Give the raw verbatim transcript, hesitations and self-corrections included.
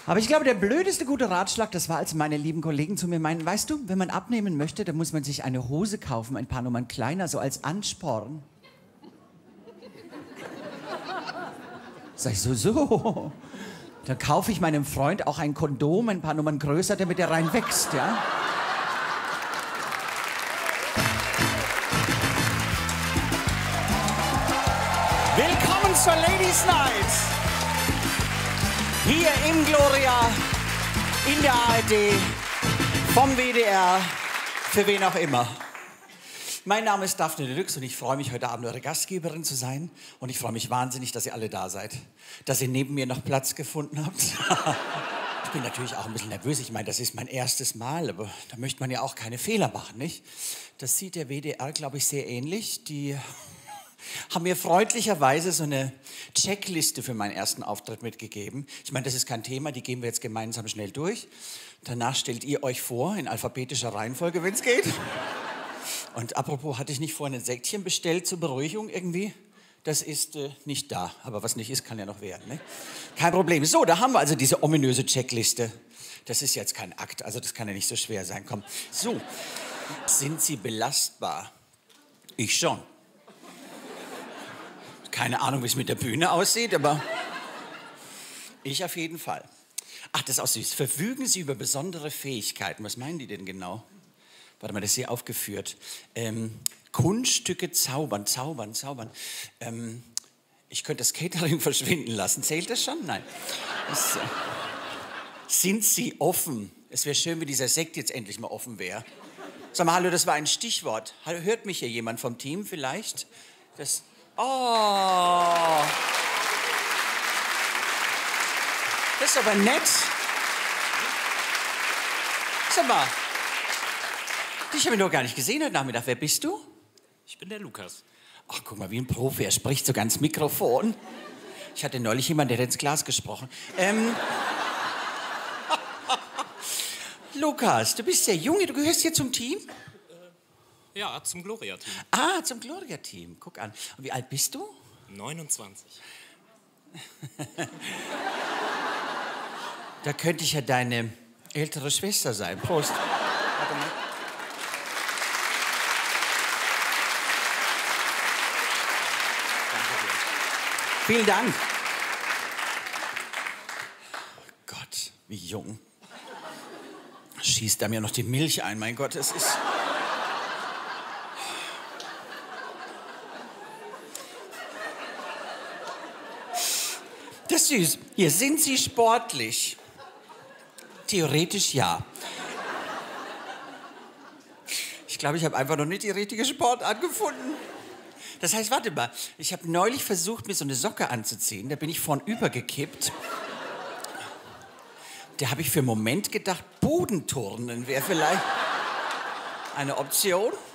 Aber ich glaube, der blödeste gute Ratschlag, das war, als meine lieben Kollegen zu mir meinen, weißt du, wenn man abnehmen möchte, dann muss man sich eine Hose kaufen, ein paar Nummern kleiner, so als Ansporn. Sag ich so, so. Dann kaufe ich meinem Freund auch ein Kondom, ein paar Nummern größer, damit er rein wächst, ja? Willkommen zur Ladies Night. Hier im Gloria, in der A R D, vom W D R, für wen auch immer. Mein Name ist Daphne Deluxe und ich freue mich, heute Abend eure Gastgeberin zu sein. Und ich freue mich wahnsinnig, dass ihr alle da seid. Dass ihr neben mir noch Platz gefunden habt. Ich bin natürlich auch ein bisschen nervös. Ich meine, das ist mein erstes Mal, aber da möchte man ja auch keine Fehler machen, nicht? Das sieht der W D R, glaube ich, sehr ähnlich. Die haben mir freundlicherweise so eine Checkliste für meinen ersten Auftritt mitgegeben. Ich meine, das ist kein Thema, die gehen wir jetzt gemeinsam schnell durch. Danach stellt ihr euch vor, in alphabetischer Reihenfolge, wenn es geht. Und apropos, hatte ich nicht vorhin ein Säckchen bestellt zur Beruhigung irgendwie? Das ist äh, nicht da, aber was nicht ist, kann ja noch werden, ne? Kein Problem. So, da haben wir also diese ominöse Checkliste. Das ist jetzt kein Akt, also das kann ja nicht so schwer sein. Komm, so, sind Sie belastbar? Ich schon. Keine Ahnung, wie es mit der Bühne aussieht, aber ich auf jeden Fall. Ach, das ist auch süß. Verfügen Sie über besondere Fähigkeiten. Was meinen die denn genau? Warte mal, das ist hier aufgeführt. Ähm, Kunststücke zaubern, zaubern, zaubern. Ähm, ich könnte das Catering verschwinden lassen. Zählt das schon? Nein. Das, äh, sind Sie offen? Es wäre schön, wenn dieser Sekt jetzt endlich mal offen wäre. Sag mal, hallo, das war ein Stichwort. Hallo, hört mich hier jemand vom Team vielleicht? Das... Oh! Das ist aber nett. Sag mal. Dich habe ich noch gar nicht gesehen heute Nachmittag. Wer bist du? Ich bin der Lukas. Ach, guck mal, wie ein Profi. Er spricht sogar ins Mikrofon. Ich hatte neulich jemanden, der hat ins Glas gesprochen. Ähm... Lukas, du bist der Junge, du gehörst hier zum Team? Äh, ja, zum Gloria-Team. Ah, zum Gloria-Team. Guck an. Und wie alt bist du? neunundzwanzig. Da könnte ich ja deine ältere Schwester sein. Prost. Warte mal. Vielen Dank. Oh Gott, wie jung. Schießt da mir noch die Milch ein, mein Gott, es ist... Das ist süß. Hier, sind Sie sportlich? Theoretisch ja. Ich glaube, ich habe einfach noch nicht die richtige Sportart gefunden. Das heißt, warte mal, ich habe neulich versucht, mir so eine Socke anzuziehen. Da bin ich vornüber gekippt. Da habe ich für einen Moment gedacht, Bodenturnen wäre vielleicht eine Option.